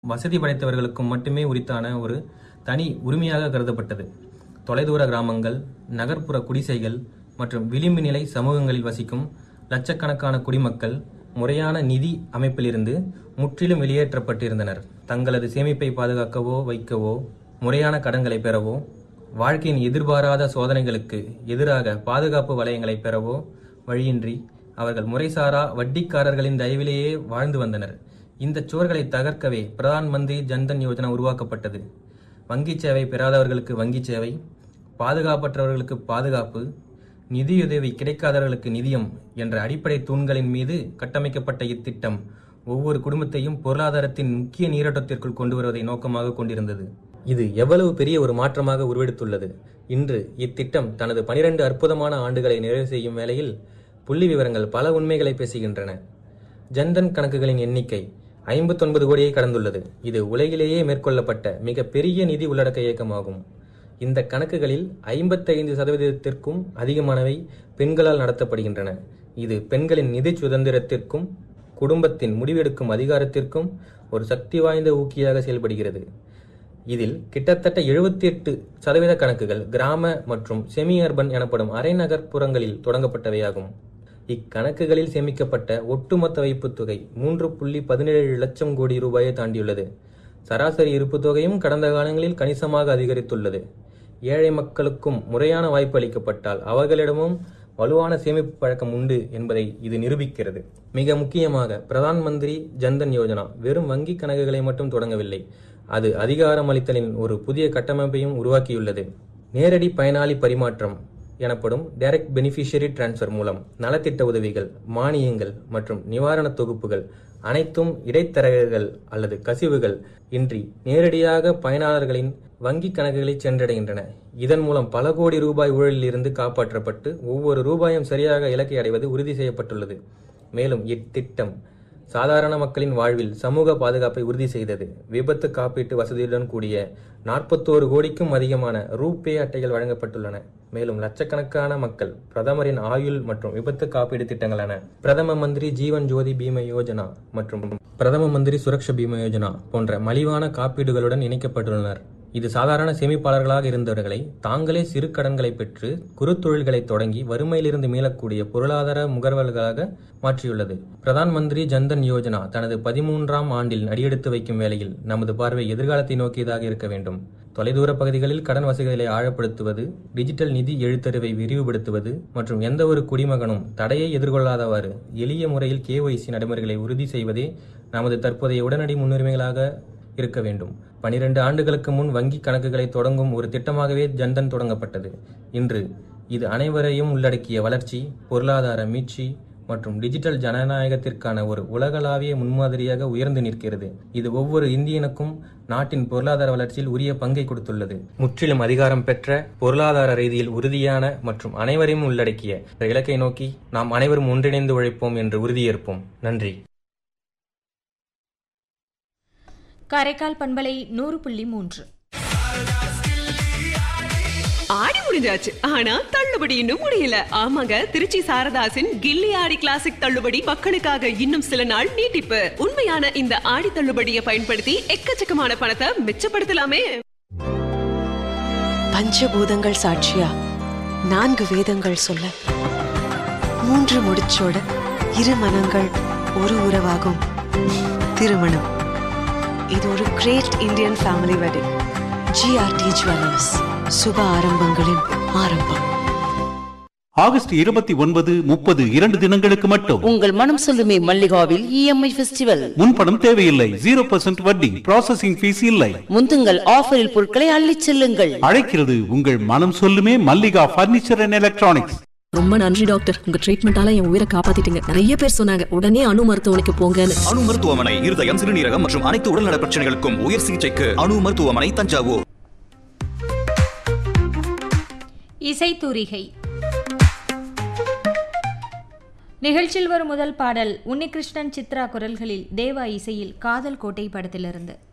வசதி படைத்தவர்களுக்கும் மட்டுமே உரித்தான ஒரு தனி உரிமையாக கருதப்பட்டது. தொலைதூர கிராமங்கள், நகர்ப்புற குடிசைகள் மற்றும் விளிம்பு நிலை சமூகங்களில் வசிக்கும் லட்சக்கணக்கான குடிமக்கள் முறையான நிதி அமைப்பிலிருந்து முற்றிலும் வெளியேற்றப்பட்டிருந்தனர். தங்களது சேமிப்பை பாதுகாக்கவோ வைக்கவோ, முறையான கடன்களை பெறவோ, வாழ்க்கையின் எதிர்பாராத சோதனைகளுக்கு எதிராக பாதுகாப்பு வளையங்களை பெறவோ வழியின்றி அவர்கள் முறைசாரா வட்டிக்காரர்களின் தயவிலேயே வாழ்ந்து வந்தனர். இந்த சுவர்களை தகர்க்கவே பிரதான் மந்திரி ஜன்தன் யோஜனா உருவாக்கப்பட்டது. வங்கி சேவை பெறாதவர்களுக்கு வங்கி சேவை, பாதுகாப்பற்றவர்களுக்கு பாதுகாப்பு, நிதியுதவி கிடைக்காதவர்களுக்கு நிதியம் என்ற அடிப்படை தூண்களின் மீது கட்டமைக்கப்பட்ட இத்திட்டம் ஒவ்வொரு குடும்பத்தையும் பொருளாதாரத்தின் முக்கிய நீரோட்டத்திற்குள் கொண்டு வருவதை நோக்கமாக கொண்டிருந்தது. இது எவ்வளவு பெரிய ஒரு மாற்றமாக உருவெடுத்துள்ளது! இன்று இத்திட்டம் தனது 12 அற்புதமான ஆண்டுகளை நிறைவு செய்யும் வேளையில் புள்ளி விவரங்கள் பல உண்மைகளை பேசுகின்றன. ஜன்தன் கணக்குகளின் எண்ணிக்கை 59 கோடியை கடந்துள்ளது. இது உலகிலேயே மேற்கொள்ளப்பட்ட மிக பெரிய நிதி உள்ளடக்க இயக்கமாகும். இந்த கணக்குகளில் 55% அதிகமானவை பெண்களால் நடத்தப்படுகின்றன. இது பெண்களின் நிதி சுதந்திரத்திற்கும் குடும்பத்தின் முடிவெடுக்கும் அதிகாரத்திற்கும் ஒரு சக்தி வாய்ந்த ஊக்கியாக செயல்படுகிறது. இதில் கிட்டத்தட்ட 78% கணக்குகள் கிராம மற்றும் செமி அர்பன் எனப்படும் அரைநகர்ப்புறங்களில் தொடங்கப்பட்டவையாகும். இக்கணக்குகளில் சேமிக்கப்பட்ட ஒட்டுமொத்த வைப்புத் தொகை 3.17 லட்சம் கோடி ரூபாயை தாண்டியுள்ளது. சராசரி இருப்பு தொகையும் கடந்த காலங்களில் கணிசமாக அதிகரித்துள்ளது. ஏழை மக்களுக்கும் முறையான வாய்ப்பு அளிக்கப்பட்டால் அவர்களிடமும் வலுவான சேமிப்பு பழக்கம் உண்டு என்பதை இது நிரூபிக்கிறது. மிக முக்கியமாக பிரதான் மந்திரி ஜன்தன் யோஜனா வெறும் வங்கி கணக்குகளை மட்டும் தொடங்கவில்லை, அது அதிகாரமளித்தலின் ஒரு புதிய கட்டமைப்பையும் உருவாக்கியுள்ளது. நேரடி பயனாளி பரிமாற்றம் எனப்படும் டைரக்ட் பெனிஃபிஷியரி டிரான்ஸ்ஃபர் மூலம் நலத்திட்ட உதவிகள், மானியங்கள் மற்றும் நிவாரண தொகுப்புகள் அனைத்தும் இடைத்தரகர்கள் அல்லது கசிவுகள் இன்றி நேரடியாக பயனாளர்களின் வங்கி கணக்குகளை சென்றடைகின்றன. இதன் மூலம் பல கோடி ரூபாய் ஊழலில் இருந்து காப்பாற்றப்பட்டு ஒவ்வொரு ரூபாயும் சரியாக இலக்கை அடைவது உறுதி செய்யப்பட்டுள்ளது. மேலும் இத்திட்டம் சாதாரண மக்களின் வாழ்வில் சமூக பாதுகாப்பை உறுதி செய்தது. விபத்து காப்பீட்டு வசதியுடன் கூடிய 41 கோடிக்கும் அதிகமான ரூபே அட்டைகள் வழங்கப்பட்டுள்ளன. மேலும் லட்சக்கணக்கான மக்கள் பிரதமரின் ஆயுள் மற்றும் விபத்து காப்பீடு திட்டங்களான பிரதம மந்திரி ஜீவன் ஜோதி பீம யோஜனா மற்றும் பிரதம மந்திரி சுரக்ஷா பீம யோஜனா போன்ற மலிவான காப்பீடுகளுடன் இணைக்கப்பட்டுள்ளனர். இது சாதாரண சேமிப்பாளர்களாக இருந்தவர்களை தாங்களே சிறு கடன்களை பெற்று குறு தொழில்களை தொடங்கி வறுமையிலிருந்து மீளக்கூடிய பொருளாதார முகவர்களாக மாற்றியுள்ளது. பிரதான் மந்திரி ஜன்தன் யோஜனா தனது 13ஆம் ஆண்டில் அடியெடுத்து வைக்கும் வேளையில் நமது பார்வை எதிர்காலத்தை நோக்கியதாக இருக்க வேண்டும். தொலைதூர பகுதிகளில் கடன் வசதிகளை ஆழப்படுத்துவது, டிஜிட்டல் நிதி எழுத்தறிவை விரிவுபடுத்துவது மற்றும் எந்த ஒரு குடிமகனும் தடையை எதிர்கொள்ளாதவாறு எளிய முறையில் KYC நடைமுறைகளை உறுதி செய்வதே நமது தற்போதைய உடனடி முன்னுரிமைகளாக இருக்க வேண்டும். 12 ஆண்டுகளுக்கு முன் வங்கி கணக்குகளை தொடங்கும் ஒரு திட்டமாகவே ஜன்தன் தொடங்கப்பட்டது. இன்று இது அனைவரையும் உள்ளடக்கிய வளர்ச்சி, பொருளாதார மீட்சி மற்றும் டிஜிட்டல் ஜனநாயகத்திற்கான ஒரு உலகளாவிய முன்மாதிரியாக உயர்ந்து நிற்கிறது. இது ஒவ்வொரு இந்தியனுக்கும் நாட்டின் பொருளாதார வளர்ச்சியில் உரிய பங்கை கொடுத்துள்ளது. முற்றிலும் அதிகாரம் பெற்ற, பொருளாதார ரீதியில் உறுதியான மற்றும் அனைவரையும் உள்ளடக்கிய இலக்கை நோக்கி நாம் அனைவரும் ஒன்றிணைந்து உழைப்போம் என்று உறுதியேற்போம். நன்றி. காரைக்கால் பண்பலை 100.3. ஆடி முடிஞ்சாச்சு, ஆனா தள்ளுபடி இன்னும் முடியல. ஆமாங்க, திருச்சி சாரதாசின் கில்லி ஆடி கிளாசிக் தள்ளுபடி மக்களுக்காக இன்னும் சில நாள் நீட்டிப்பு. உண்மையான இந்த ஆடி தள்ளுபடியை பயன்படுத்தி எக்கச்சக்கமான பணத்தை மிச்சப்படுத்தலாமே. பஞ்சபூதங்கள் சாட்சியா 4 வேதங்கள் சொல்ல 3 முடிச்சோட 2 மனங்கள் ஒரு உறவாகும் திருமணம். இது ஒரு great Indian family wedding. GRT Jewellers, சுப ஆரம்பங்களின் ஆரம்பம். ஆகஸ்ட் 29, 30 2 தினங்களுக்கு மட்டும் உங்கள் மனம் சொல்லுமே மல்லிகாவில் EMI ஃபெஸ்டிவல். முன்பணம் தேவையில்லை, 0% வட்டி, ப்ராசஸிங் ஃபீஸ் இல்லை. முந்துங்கள், ஆஃபரில் பொருட்களை அள்ளிச் செல்லுங்கள். அழைக்கிறது உங்கள் மனம் சொல்லுமே மல்லிகா பர்னிச்சர் அண்ட் எலக்ட்ரானிக்ஸ். ரொம்ப நன்றி டாக்டர், உங்க ட்ரீட்மெண்டால என் உயிரை காப்பாத்திட்டீங்க. நிறைய பேர் சொன்னாங்க உடனே அணு மருத்துவமனைக்கு போங்கன்னு. அணு மருத்துவமனை இருதயம், சிறுநீரகம் மற்றும் அனைத்து உடல்நல பிரச்சனைகளுக்கும் உயர் சிகிச்சைக்கு அணு மருத்துவமனை, தஞ்சாவூர். இசைத்தூரிகை நிகழ்ச்சியில் வரும் முதல் பாடல் உன்னிகிருஷ்ணன் சித்ரா குரல்களில் தேவா இசையில் காதல் கோட்டை படத்திலிருந்து.